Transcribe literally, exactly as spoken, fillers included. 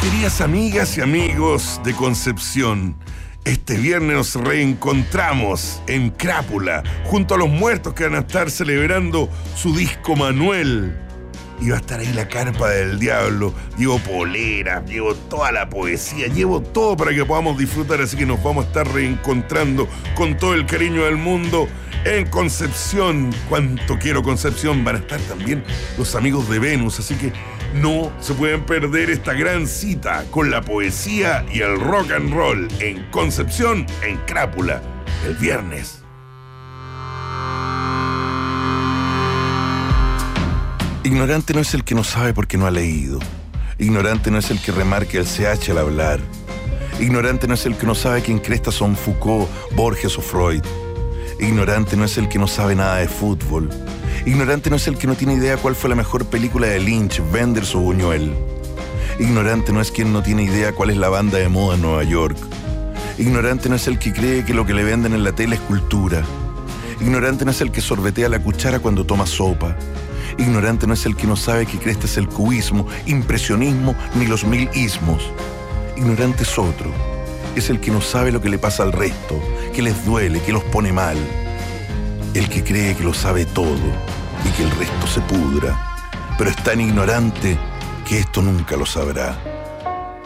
Queridas amigas y amigos de Concepción, este viernes nos reencontramos en Crápula, junto a los muertos que van a estar celebrando su disco Manuel. Y va a estar ahí la carpa del diablo. Llevo poleras, llevo toda la poesía, llevo todo para que podamos disfrutar. Así que nos vamos a estar reencontrando con todo el cariño del mundo en Concepción. Cuánto quiero Concepción. Van a estar también los amigos de Venus. Así que no se pueden perder esta gran cita con la poesía y el rock and roll en Concepción, en Crápula, el viernes. Ignorante no es el que no sabe porque no ha leído. Ignorante no es el que remarca el C H al hablar. Ignorante no es el que no sabe quién cresta son Foucault, Borges o Freud. Ignorante no es el que no sabe nada de fútbol. Ignorante no es el que no tiene idea cuál fue la mejor película de Lynch, Wenders o Buñuel. Ignorante no es quien no tiene idea cuál es la banda de moda en Nueva York. Ignorante no es el que cree que lo que le venden en la tele es cultura. Ignorante no es el que sorbetea la cuchara cuando toma sopa. Ignorante no es el que no sabe que cresta es el cubismo, impresionismo ni los mil ismos. Ignorante es otro. Es el que no sabe lo que le pasa al resto, que les duele, que los pone mal. El que cree que lo sabe todo y que el resto se pudra. Pero es tan ignorante que esto nunca lo sabrá.